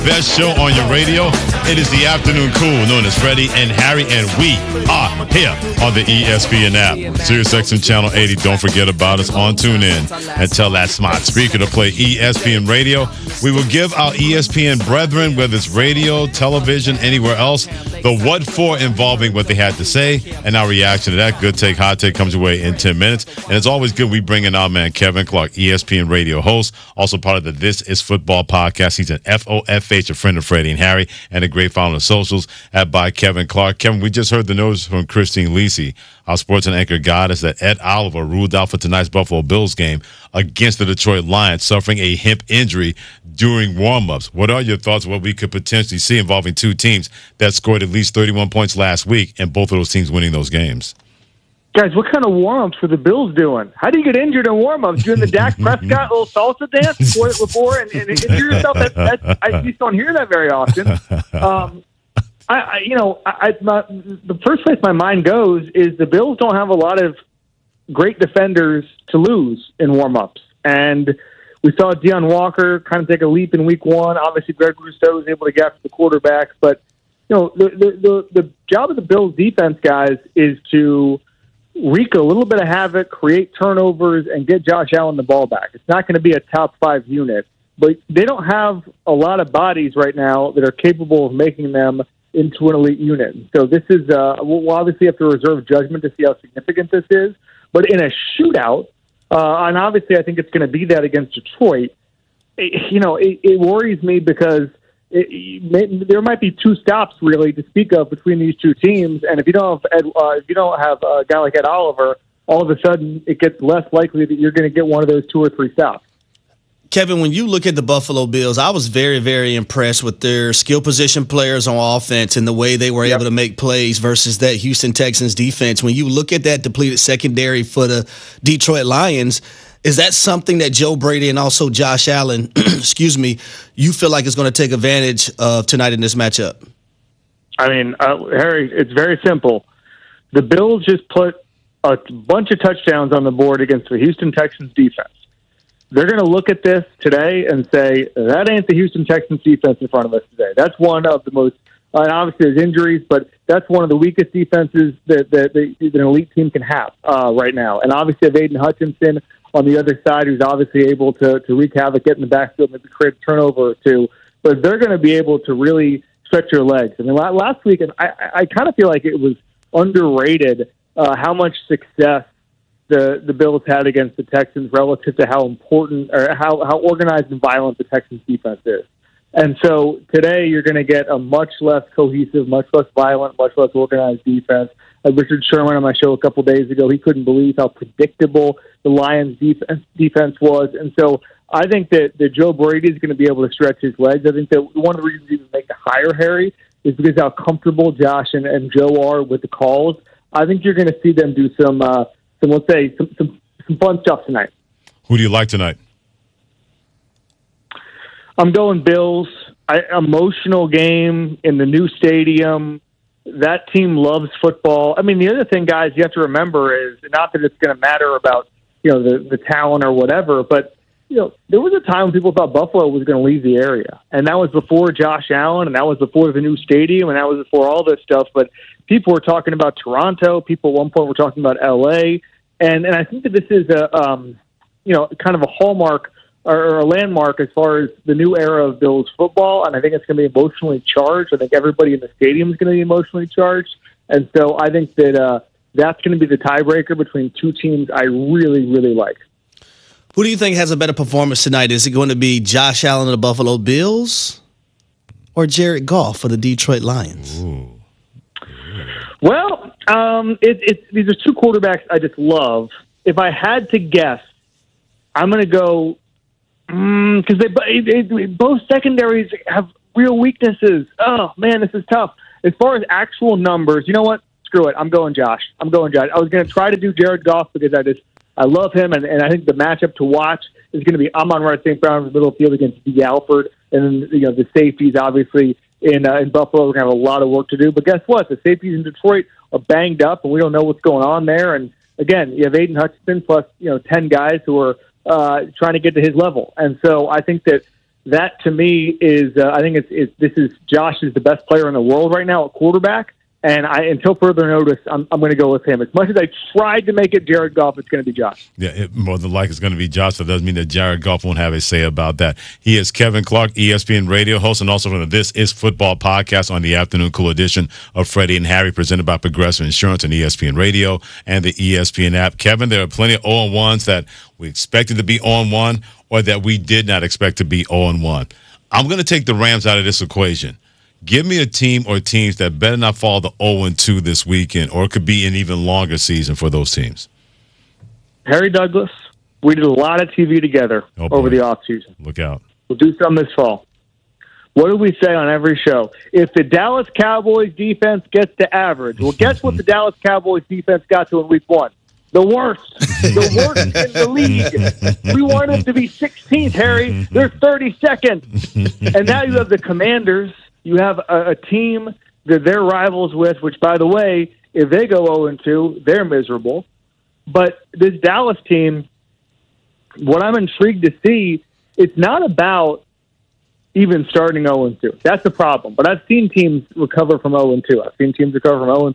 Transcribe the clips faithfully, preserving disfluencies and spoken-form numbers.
Best show on your radio. It is the afternoon cool, known as Freddie and Harry, and we are here on the E S P N app. SiriusXM Channel eighty. Don't forget about us on TuneIn and tell that smart speaker to play E S P N Radio. We will give our E S P N brethren, whether it's radio, television, anywhere else, the what for involving what they had to say, and our reaction to that. Good take, hot take comes your way in ten minutes. And it's always good we bring in our man Kevin Clark, E S P N Radio host, also part of the This Is Football podcast. He's an F O F H, a friend of Freddie and Harry, and a great follow on the socials at by Kevin Clark. Kevin, we just heard the news from Christine Lisi, our sports and anchor goddess, that Ed Oliver ruled out for tonight's Buffalo Bills game against the Detroit Lions, suffering a hip injury during warm-ups. What are your thoughts on what we could potentially see involving two teams that scored at least thirty-one points last week, and both of those teams winning those games? Guys, what kind of warm-ups were the Bills doing? How do you get injured in warm-ups? Doing the Dak Prescott little salsa dance before, before and, and injure yourself? That, that, I just don't hear that very often. Um, I, I, you know, I, my, the first place my mind goes is the Bills don't have a lot of great defenders to lose in warm-ups. And we saw Deion Walker kind of take a leap in week one. Obviously, Greg Rousseau was able to get after the quarterbacks. But, you know, the, the, the, the job of the Bills defense, guys, is to wreak a little bit of havoc, create turnovers, and get Josh Allen the ball back. It's not going to be a top five unit, but they don't have a lot of bodies right now that are capable of making them into an elite unit. So this is, uh, we'll obviously have to reserve judgment to see how significant this is, but in a shootout, uh, and obviously I think it's going to be that against Detroit, it, you know, it, it worries me because It, it may, there might be two stops really to speak of between these two teams, and if you don't have Ed, uh, if you don't have a guy like Ed Oliver, all of a sudden it gets less likely that you're going to get one of those two or three stops. Kevin, when you look at the Buffalo Bills, I was very, very impressed with their skill position players on offense and the way they were yep. able to make plays versus that Houston Texans defense. When you look at that depleted secondary for the Detroit Lions, is that something that Joe Brady and also Josh Allen, excuse me, you feel like is going to take advantage of tonight in this matchup? I mean, uh, Harry, it's very simple. The Bills just put a bunch of touchdowns on the board against the Houston Texans defense. They're going to look at this today and say, that ain't the Houston Texans defense in front of us today. That's one of the most, uh, and obviously there's injuries, but that's one of the weakest defenses that, that, that an elite team can have uh, right now. And obviously have Aiden Hutchinson on the other side, who's obviously able to, to wreak havoc, get in the backfield, maybe create a turnover or two. But they're going to be able to really stretch your legs. I mean, last week, and I, I kind of feel like it was underrated uh, how much success the, the Bills had against the Texans relative to how important or how, how organized and violent the Texans defense is. And so today you're going to get a much less cohesive, much less violent, much less organized defense. Uh, Richard Sherman on my show a couple days ago, he couldn't believe how predictable the Lions' defense, defense was. And so I think that, that Joe Brady is going to be able to stretch his legs. I think that one of the reasons he would make the hire, Harry, is because how comfortable Josh and, and Joe are with the calls. I think you're going to see them do some, uh, some let's say, some, some, some fun stuff tonight. Who do you like tonight? I'm going Bills. I, emotional game in the new stadium. That team loves football. I mean, the other thing, guys, you have to remember is not that it's going to matter about, you know, the, the talent or whatever, but, you know, there was a time when people thought Buffalo was going to leave the area. And that was before Josh Allen, and that was before the new stadium, and that was before all this stuff. But people were talking about Toronto. People at one point were talking about L A. And, and I think that this is a, um, you know, kind of a hallmark or a landmark as far as the new era of Bills football, and I think it's going to be emotionally charged. I think everybody in the stadium is going to be emotionally charged, and so I think that uh, that's going to be the tiebreaker between two teams I really, really like. Who do you think has a better performance tonight? Is it going to be Josh Allen of the Buffalo Bills or Jared Goff for the Detroit Lions? Ooh. Well, um, it, it, these are two quarterbacks I just love. If I had to guess, I'm going to go because mm, they, they, they both secondaries have real weaknesses. Oh man, this is tough. As far as actual numbers, you know what? Screw it. I'm going Josh. I'm going Josh. I was going to try to do Jared Goff because I just I love him, and, and I think the matchup to watch is going to be Amon-Ra Saint Brown in the middle of the field against D. Alford, and then you know the safeties obviously in uh, in Buffalo. We're going to have a lot of work to do. But guess what? The safeties in Detroit are banged up, and we don't know what's going on there. And again, you have Aiden Hutchinson plus you know ten guys who are Uh, trying to get to his level. And so I think that that to me is, uh, I think it's, it's this is Josh is the best player in the world right now at quarterback. And I, until further notice, I'm, I'm going to go with him. As much as I tried to make it Jared Goff, it's going to be Josh. Yeah, it, more than likely it's going to be Josh. That doesn't mean that Jared Goff won't have a say about that. He is Kevin Clark, E S P N radio host, and also from the This Is Football podcast on the Afternoon Cool edition of Freddie and Harry, presented by Progressive Insurance and E S P N Radio and the E S P N app. Kevin, there are plenty of oh and ones that we expected to be oh and one or that we did not expect to be oh and one. I'm going to take the Rams out of this equation. Give me a team or teams that better not fall to oh and two this weekend, or it could be an even longer season for those teams. Harry Douglas, we did a lot of T V together oh over the offseason. Look out. We'll do some this fall. What do we say on every show? If the Dallas Cowboys defense gets to average, well, guess what the Dallas Cowboys defense got to in week one? The worst. The worst in the league. We want them to be sixteenth, Harry. They're thirty-second. And now you have the Commanders. You have a, a team that they're rivals with, which, by the way, if they go oh and two, they're miserable. But this Dallas team, what I'm intrigued to see, it's not about even starting oh and two. That's the problem. But I've seen teams recover from oh and two. I've seen teams recover from oh and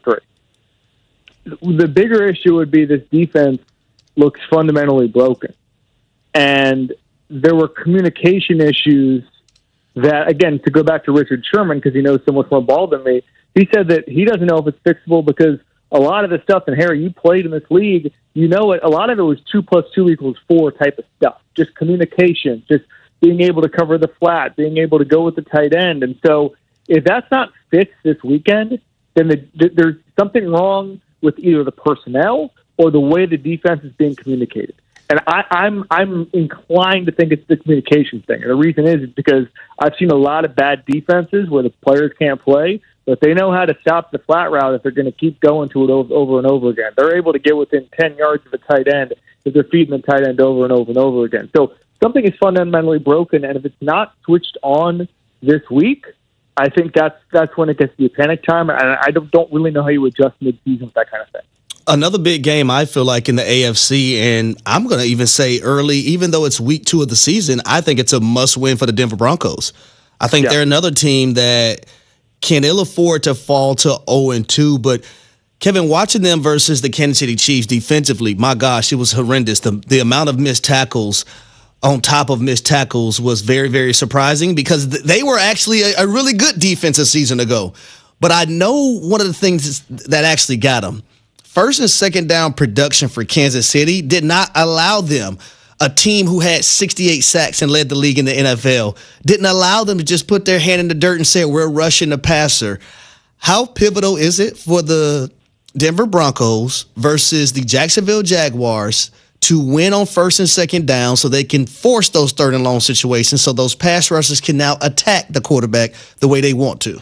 three. The bigger issue would be this defense looks fundamentally broken. And there were communication issues that, again, to go back to Richard Sherman, because he knows so much more ball than me, he said that he doesn't know if it's fixable because a lot of the stuff, and Harry, you played in this league, you know it, a lot of it was two plus two equals four type of stuff, just communication, just being able to cover the flat, being able to go with the tight end. And so if that's not fixed this weekend, then the, the, there's something wrong with either the personnel or the way the defense is being communicated. And I, I'm I'm inclined to think it's the communication thing. And the reason is because I've seen a lot of bad defenses where the players can't play, but they know how to stop the flat route if they're going to keep going to it over, over and over again. They're able to get within ten yards of a tight end if they're feeding the tight end over and over and over again. So something is fundamentally broken, and if it's not switched on this week, I think that's that's when it gets to be panic time. And I don't, don't really know how you adjust midseason with that kind of thing. Another big game, I feel like, in the A F C, and I'm going to even say early, even though it's week two of the season, I think it's a must-win for the Denver Broncos. I think yeah. they're another team that can ill afford to fall to oh and two, but Kevin, watching them versus the Kansas City Chiefs defensively, my gosh, it was horrendous. The, the amount of missed tackles on top of missed tackles was very, very surprising because th- they were actually a, a really good defense a season ago. But I know one of the things that actually got them. First and second down production for Kansas City did not allow them, a team who had sixty-eight sacks and led the league in the N F L, didn't allow them to just put their hand in the dirt and say, we're rushing the passer. How pivotal is it for the Denver Broncos versus the Jacksonville Jaguars to win on first and second down so they can force those third and long situations so those pass rushers can now attack the quarterback the way they want to?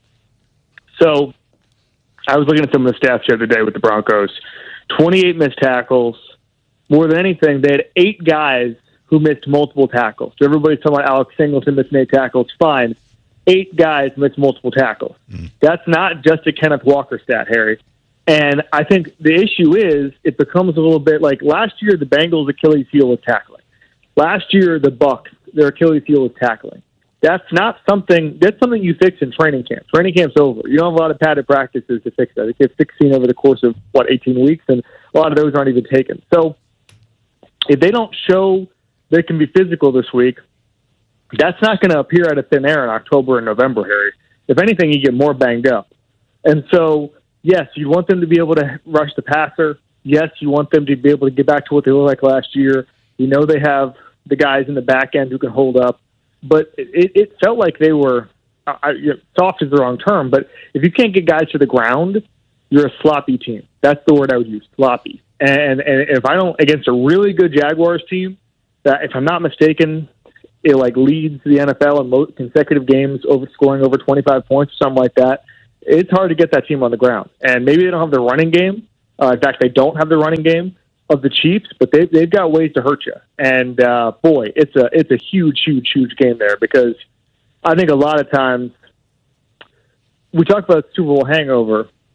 So I was looking at some of the stats the other day with the Broncos. twenty-eight missed tackles. More than anything, they had eight guys who missed multiple tackles. So everybody's talking about Alex Singleton missing eight tackles. Fine. Eight guys missed multiple tackles. Mm. That's not just a Kenneth Walker stat, Harry. And I think the issue is it becomes a little bit like last year the Bengals' Achilles heel was tackling. Last year the Bucs, their Achilles heel was tackling. That's not something, that's something you fix in training camp. Training camp's over. You don't have a lot of padded practices to fix that. They get sixteen over the course of, what, eighteen weeks, and a lot of those aren't even taken. So if they don't show they can be physical this week, that's not going to appear out of thin air in October and November, Harry. If anything, you get more banged up. And so, yes, you want them to be able to rush the passer. Yes, you want them to be able to get back to what they were like last year. You know they have the guys in the back end who can hold up. But it, it felt like they were uh, you know, soft is the wrong term. But if you can't get guys to the ground, you're a sloppy team. That's the word I would use, sloppy. And, and if I don't, against a really good Jaguars team, that if I'm not mistaken, it like leads the N F L in most consecutive games, over scoring over twenty-five points, something like that. It's hard to get that team on the ground. And maybe they don't have the running game. Uh, in fact, they don't have the running game of the Chiefs, but they've, they've got ways to hurt you. And, uh, boy, it's a it's a huge, huge, huge game there because I think a lot of times we talk about Super Bowl hangover,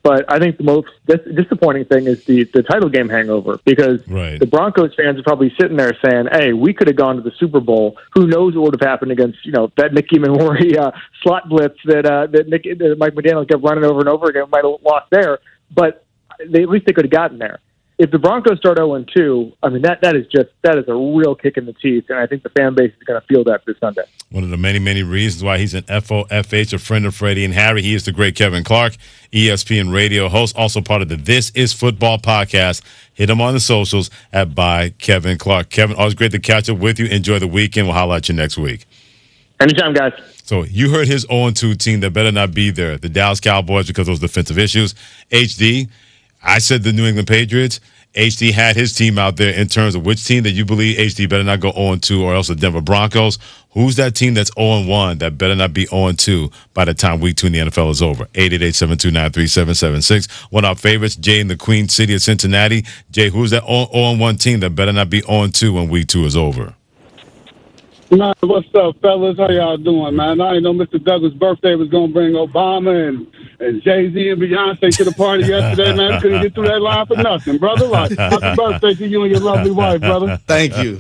But I think the most dis- disappointing thing is the, the title game hangover, because right. the Broncos fans are probably sitting there saying, hey, we could have gone to the Super Bowl. Who knows what would have happened against, you know, that Mickey Memori uh, slot blitz that uh, that, Nick, that Mike McDaniel kept running over and over again. Might have lost there, but they, at least they could have gotten there. If the Broncos start oh and two, I mean, that, that is just that is a real kick in the teeth, and I think the fan base is going to feel that this Sunday. One of the many, many reasons why he's an F O F H, a friend of Freddie and Harry. He is the great Kevin Clark, E S P N radio host, also part of the This Is Football podcast. Hit him on the socials at by Kevin Clark. Kevin, always great to catch up with you. Enjoy the weekend. We'll holler at you next week. Anytime, guys. So you heard his oh and two team that better not be there, the Dallas Cowboys, because of those defensive issues. H D, I said the New England Patriots. H D had his team out there in terms of which team that you believe H D better not go oh and two, or else the Denver Broncos. Who's that team that's oh and one that better not be oh and two by the time week two in the N F L is over? eight eight eight, seven two nine, three seven seven six. One of our favorites, Jay in the Queen City of Cincinnati. Jay, who's that oh and one team that better not be oh and two when week two is over? Man, what's up, fellas? How y'all doing, man? I didn't know Mister Douglas' birthday was going to bring Obama and, and Jay-Z and Beyonce to the party yesterday, man. We couldn't get through that line for nothing, brother. Like, happy birthday to you and your lovely wife, brother. Thank you.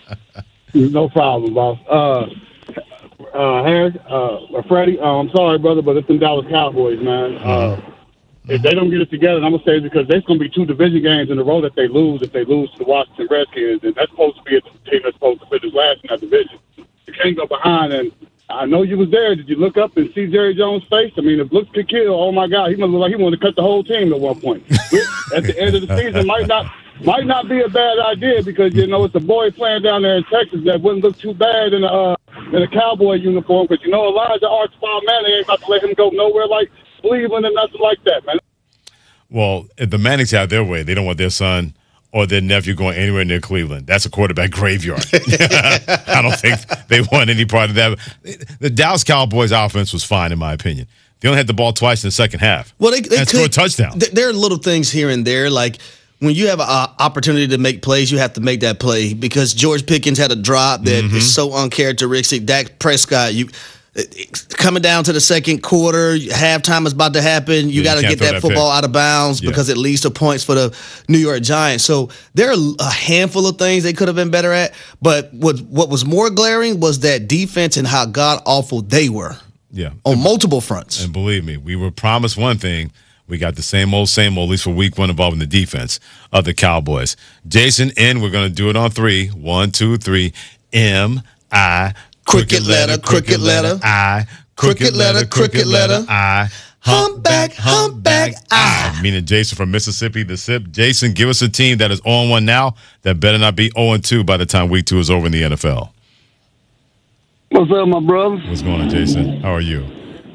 No problem, boss. Uh, uh, Harry, uh, Freddie, uh, I'm sorry, brother, but it's them Dallas Cowboys, man. Uh, if they don't get it together, and I'm going to say it because there's going to be two division games in a row that they lose if they lose to the Washington Redskins, and that's supposed to be a team that's supposed to finish last in that division. You can't go behind, and I know you was there. Did you look up and see Jerry Jones' face? I mean, if looks could kill, oh, my God, he must look like he wanted to cut the whole team at one point. At the end of the season, might not might not be a bad idea because, you know, it's a boy playing down there in Texas that wouldn't look too bad in a, uh, in a Cowboy uniform because, you know, Elijah Archibald Manning ain't about to let him go nowhere like Cleveland and nothing like that, man. Well, if the Mannings have their way, they don't want their son or their nephew going anywhere near Cleveland. That's a quarterback graveyard. I don't think they want any part of that. The Dallas Cowboys offense was fine, in my opinion. They only had the ball twice in the second half. Well, they, they and could scored a touchdown. Th- there are little things here and there, like when you have an opportunity to make plays, you have to make that play because George Pickens had a drop that mm-hmm. is so uncharacteristic. Dak Prescott, you coming down to the second quarter, halftime is about to happen. You yeah, got to get that, that football pick. out of bounds yeah. because it leads to points for the New York Giants. So there are a handful of things they could have been better at. But what what was more glaring was that defense and how god awful they were. Yeah, on and, multiple fronts. And believe me, we were promised one thing. We got the same old, same old, at least for week one involving the defense of the Cowboys. Jason, in, we're going to do it on three. One, two, three. M, I, crooked letter, crooked letter, I, crooked letter, crooked letter, I, humpback, humpback, I. Meaning Jason from Mississippi, the S I P. Jason, give us a team that is oh and one now that better not be oh and two by the time week two is over in the N F L. What's up, my brother? What's going on, Jason? How are you?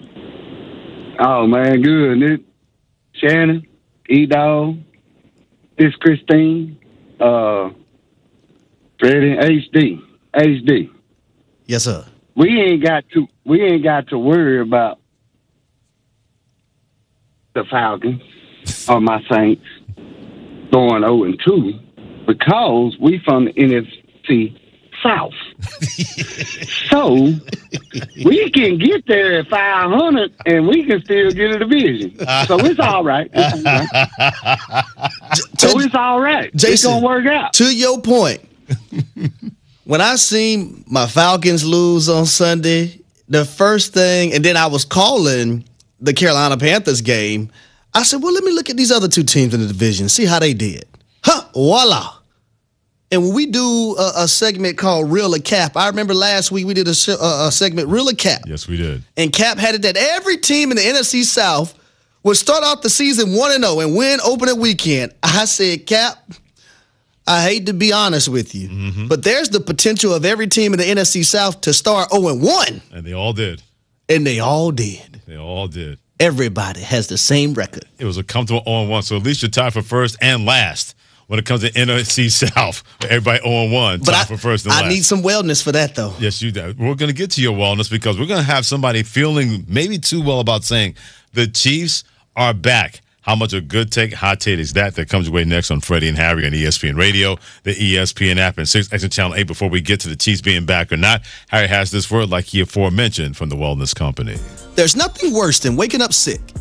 Oh, man, good. Nick, Shannon, E-Dog, this Christine, uh, Freddie, H D, H D. Yes, sir. We ain't got to. We ain't got to worry about the Falcons or my Saints going oh and two because we from the N F C South. So we can get there at five hundred and we can still get a division. So it's all right. It's all right. So it's all right. Jason, it's gonna work out. To your point, when I seen my Falcons lose on Sunday, the first thing, and then I was calling the Carolina Panthers game, I said, well, let me look at these other two teams in the division, see how they did. Huh, voila. And when we do a, a segment called Real or Cap, I remember last week we did a, sh- a, a segment, Real or Cap. Yes, we did. And Cap had it that every team in the N F C South would start off the season one and oh and win opening weekend. I said, Cap, I hate to be honest with you, mm-hmm. but there's the potential of every team in the N F C South to start oh and one. And they all did. And they all did. They all did. Everybody has the same record. It was a comfortable oh and one, so at least you're tied for first and last when it comes to N F C South. Everybody oh and one, tied I, for first and I last. I need some wellness for that, though. Yes, you do. We're going to get to your wellness because we're going to have somebody feeling maybe too well about saying the Chiefs are back. How much a good take, hot take is that? That comes your way next on Freddie and Harry on E S P N Radio, the E S P N app, and six X and Channel eight. Before we get to the Chiefs being back or not, Harry has this word like he aforementioned from the Wellness Company. There's nothing worse than waking up sick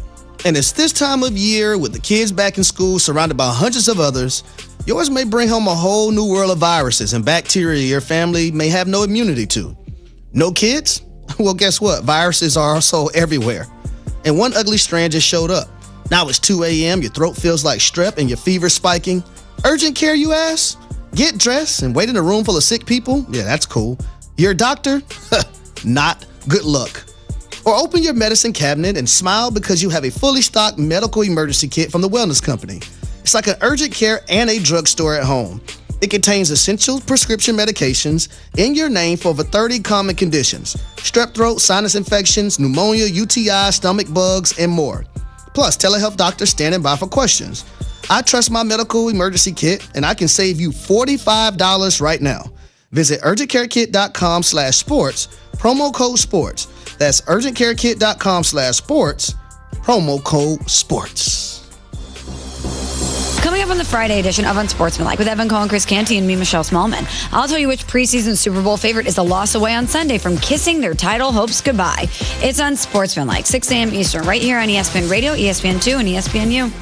And it's this time of year with the kids back in school surrounded by hundreds of others. Yours may bring home a whole new world of viruses and bacteria your family may have no immunity to. No kids? Well, guess what? Viruses are also everywhere. And one ugly strand just showed up. Now it's two a.m., your throat feels like strep and your fever's spiking. Urgent care, you ask? Get dressed and wait in a room full of sick people? Yeah, that's cool. You're a doctor? Not. Good luck. Or open your medicine cabinet and smile because you have a fully stocked medical emergency kit from the Wellness Company. It's like an urgent care and a drugstore at home. It contains essential prescription medications in your name for over thirty common conditions: strep throat, sinus infections, pneumonia, U T I, stomach bugs, and more. Plus, telehealth doctors standing by for questions. I trust my medical emergency kit, and I can save you forty-five dollars right now. Visit urgentcarekit.com slash sports, promo code sports. That's urgentcarekit.com slash sports, promo code sports. Coming up on the Friday edition of Unsportsmanlike with Evan Cohen, Chris Canty, and me, Michelle Smallman. I'll tell you which preseason Super Bowl favorite is a loss away on Sunday from kissing their title hopes goodbye. It's Unsportsmanlike, six a.m. Eastern, right here on E S P N Radio, E S P N two, and E S P N U.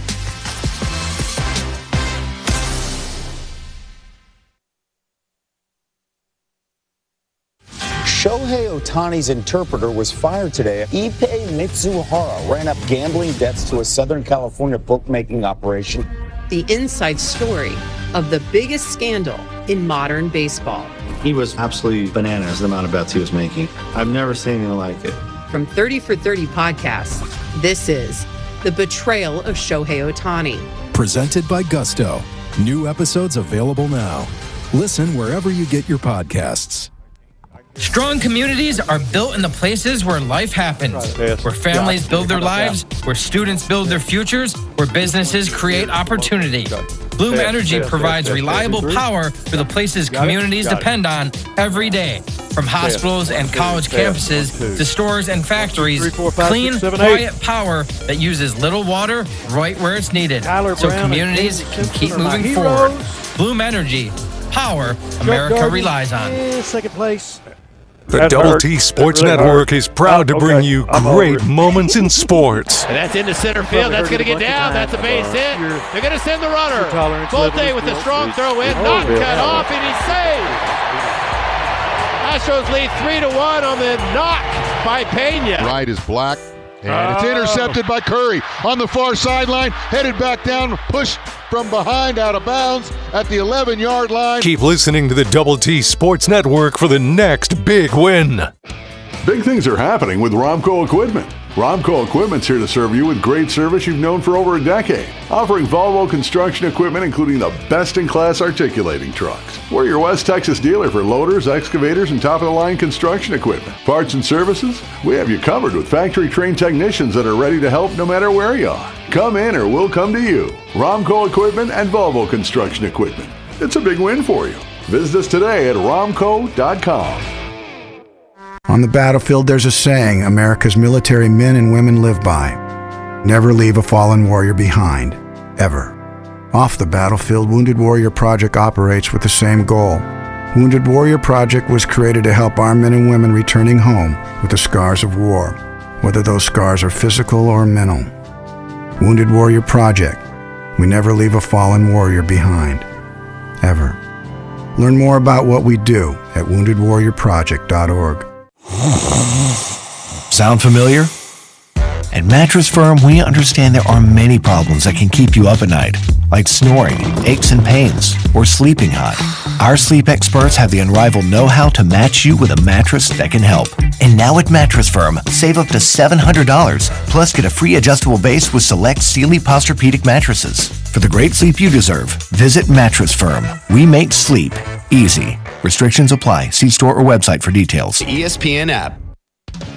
Shohei Ohtani's interpreter was fired today. Ippei Mitsuhara ran up gambling debts to a Southern California bookmaking operation. The inside story of the biggest scandal in modern baseball. He was absolutely bananas, the amount of bets he was making. I've never seen anything like it. From thirty for thirty podcasts, this is The Betrayal of Shohei Ohtani. Presented by Gusto. New episodes available now. Listen wherever you get your podcasts. Strong communities are built in the places where life happens, where families build their lives, where students build their futures, where businesses create opportunity. Bloom Energy provides reliable power for the places communities depend on every day. From hospitals and college campuses to stores and factories, clean, quiet power that uses little water right where it's needed, so communities can keep moving forward. Bloom Energy, power America relies on. Second place. The Double T Sports Network is proud to bring you great moments in sports. And that's into center field. That's going to get down. That's a base hit. They're going to send the runner. Bolte with a strong throw in. Not cut off, and he's saved. Astros lead three to one on the knock by Pena. Right is black. And it's intercepted by Curry on the far sideline, headed back down, pushed from behind out of bounds at the eleven-yard line. Keep listening to the Double T Sports Network for the next big win. Big things are happening with Romco Equipment. Romco Equipment's here to serve you with great service you've known for over a decade, offering Volvo construction equipment including the best-in-class articulating trucks. We're your West Texas dealer for loaders, excavators, and top-of-the-line construction equipment. Parts and services, we have you covered with factory-trained technicians that are ready to help no matter where you are. Come in or we'll come to you. Romco Equipment and Volvo construction equipment. It's a big win for you. Visit us today at romco dot com. On the battlefield, there's a saying America's military men and women live by. Never leave a fallen warrior behind, ever. Off the battlefield, Wounded Warrior Project operates with the same goal. Wounded Warrior Project was created to help our men and women returning home with the scars of war, whether those scars are physical or mental. Wounded Warrior Project. We never leave a fallen warrior behind, ever. Learn more about what we do at wounded warrior project dot org. Sound familiar? At Mattress Firm, we understand there are many problems that can keep you up at night, like snoring, aches and pains, or sleeping hot. Our sleep experts have the unrivaled know-how to match you with a mattress that can help. And now at Mattress Firm, save up to seven hundred dollars, plus get a free adjustable base with select Sealy Posturepedic mattresses. For the great sleep you deserve, visit Mattress Firm. We make sleep easy. Restrictions apply. See store or website for details. E S P N app.